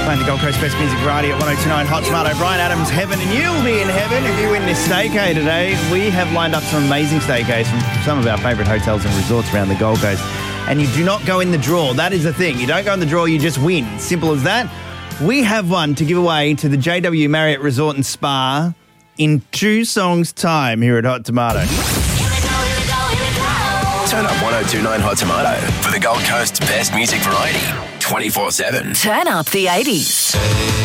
Playing the Gold Coast Best Music Variety at 102.9 Hot Tomato. Brian Adams, heaven, and you'll be in heaven if you win this staycay today. We have lined up some amazing staycays from some of our favourite hotels and resorts around the Gold Coast. And you do not go in the draw. That is the thing. You don't go in the draw, you just win. Simple as that. We have one to give away to the JW Marriott Resort and Spa in 2 songs' time here at Hot Tomato. Turn up 102.9 Hot Tomato for the Gold Coast's best music variety, 24/7. Turn up the 80s.